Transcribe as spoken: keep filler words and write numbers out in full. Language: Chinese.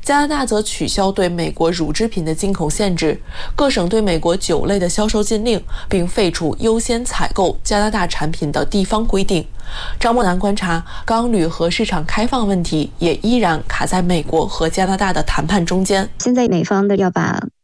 加拿大则取消对美国乳制品的进口限制，各省对美国酒类的销售禁令，并废除优先采购加拿大产品的地方规定。张默南观察，钢铝和市场开放问题也依然卡在美国和加拿大的谈判中间。 现在美方的要把